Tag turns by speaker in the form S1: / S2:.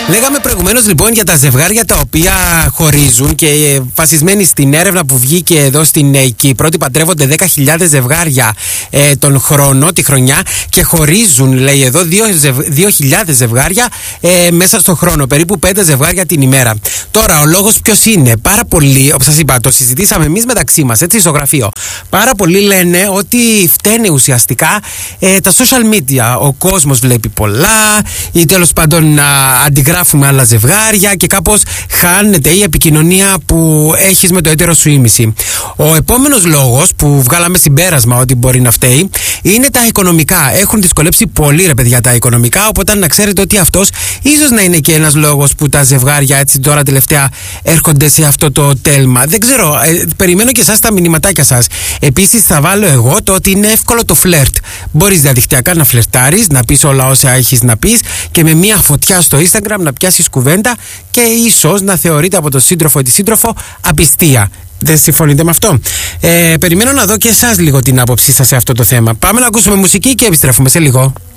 S1: Λέγαμε προηγουμένως λοιπόν για τα ζευγάρια τα οποία χωρίζουν και βασισμένοι στην έρευνα που βγήκε εδώ στην Κύπρο ότι παντρεύονται 10.000 ζευγάρια τον χρόνο, τη χρονιά, και χωρίζουν, λέει εδώ, 2.000 ζευγάρια μέσα στον χρόνο, περίπου 5 ζευγάρια την ημέρα. Τώρα, ο λόγος ποιος είναι? Πάρα πολλοί, όπως σας είπα, το συζητήσαμε εμείς μεταξύ μας, έτσι, στο γραφείο. Πάρα πολλοί λένε ότι φταίνε ουσιαστικά τα social media. Ο κόσμος βλέπει πολλά ή τέλος πάντων αντιγράφουμε άλλα ζευγάρια και κάπως χάνεται η επικοινωνία που έχεις με το έτερο σου ήμιση. Ο επόμενος λόγος που βγάλαμε συμπέρασμα ότι μπορεί να φταίει είναι τα οικονομικά. Έχουν δυσκολέψει πολύ, ρε παιδιά, τα οικονομικά, οπότε να ξέρετε ότι αυτός ίσως να είναι και ένας λόγος που τα ζευγάρια έτσι τώρα τελευταία έρχονται σε αυτό το τέλμα. Δεν ξέρω, περιμένω και εσάς τα μηνυματάκια σας. Επίσης θα βάλω εγώ το ότι είναι εύκολο το φλερτ. Μπορείς διαδικτυακά να φλερτάρεις, να πεις όλα όσα έχεις να πεις και με μια φωτιά στο Instagram να πιάσεις κουβέντα και ίσως να θεωρείται από τον σύντροφο ή τη σύντροφο απιστία. Δεν συμφωνείτε με αυτό? Περιμένω να δω και εσάς λίγο την άποψή σας σε αυτό το θέμα. Πάμε να ακούσουμε μουσική και επιστρέφουμε σε λίγο.